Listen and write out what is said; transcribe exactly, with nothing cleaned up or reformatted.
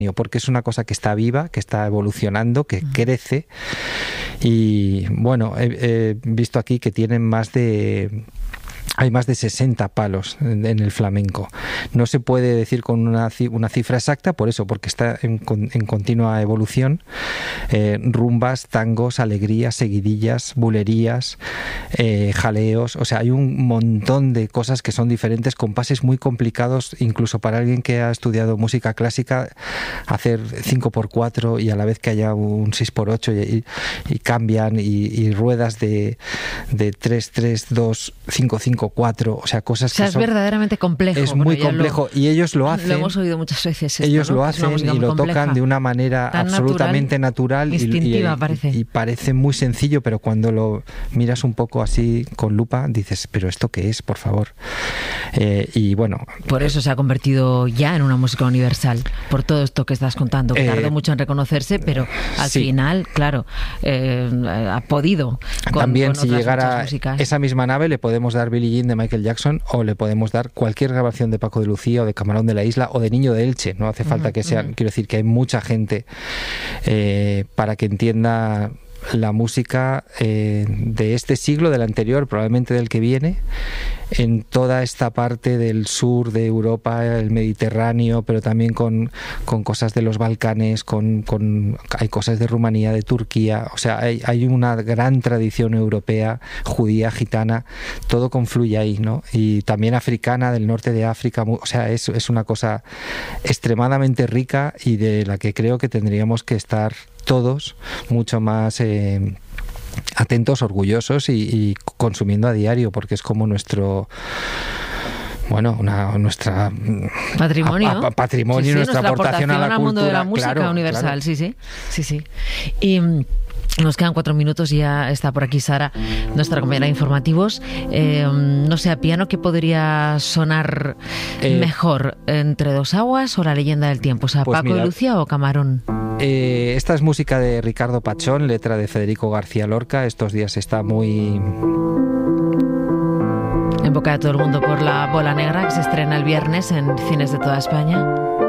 porque es una cosa que está viva, que está evolucionando, que crece. Y bueno, he, he visto aquí que tienen más de... Hay más de sesenta palos en, en el flamenco. No se puede decir con una, una cifra exacta, por eso, porque está en, en continua evolución. Eh, rumbas, tangos, alegrías, seguidillas, bulerías, eh, jaleos. O sea, hay un montón de cosas que son diferentes, compases muy complicados, incluso para alguien que ha estudiado música clásica, hacer cinco por cuatro y a la vez que haya un seis por ocho y, y cambian, y, y ruedas de, de tres tres, dos, cinco cinco, cuatro, o sea, cosas o sea, que son... es verdaderamente complejo. Es muy bueno, complejo lo, y ellos lo hacen. Lo hemos oído muchas veces. Esto, ellos ¿no? lo Que hacen y lo compleja, tocan de una manera absolutamente natural, natural instintiva, y, y, parece. Y, y parece muy sencillo, pero cuando lo miras un poco así con lupa, dices, ¿pero esto qué es, por favor? Eh, y bueno... Por eso se ha convertido ya en una música universal, por todo esto que estás contando, que eh, tardó mucho en reconocerse, pero al sí. final, claro, eh, ha podido. Con, También con si llegara esa misma nave le podemos dar Billie Jean de Michael Jackson, o le podemos dar cualquier grabación de Paco de Lucía o de Camarón de la Isla o de Niño de Elche. No hace falta uh-huh, que sean, uh-huh. quiero decir que hay mucha gente eh, para que entienda la música eh, de este siglo, del anterior, probablemente del que viene, en toda esta parte del sur de Europa, el Mediterráneo, pero también con, con cosas de los Balcanes, con, con hay cosas de Rumanía, de Turquía, o sea, hay, hay una gran tradición europea, judía, gitana, todo confluye ahí, ¿no? Y también africana, del norte de África, o sea, es, es una cosa extremadamente rica y de la que creo que tendríamos que estar todos mucho más eh, atentos, orgullosos y, y consumiendo a diario, porque es como nuestro bueno, una, nuestra patrimonio, a, a, patrimonio, sí, sí, nuestra, nuestra aportación, aportación a la al cultura, mundo de la música claro, universal, claro. sí, sí, sí, sí. Y nos quedan cuatro minutos y ya está por aquí Sara, nuestra compañera de informativos. Eh, no sé, a piano, ¿qué podría sonar eh, mejor? ¿Entre dos aguas o La leyenda del tiempo? O sea, pues Paco mira, de Lucía o Camarón. Eh, esta es música de Ricardo Pachón, letra de Federico García Lorca. Estos días está muy... en boca de todo el mundo por La bola negra, que se estrena el viernes en cines de toda España.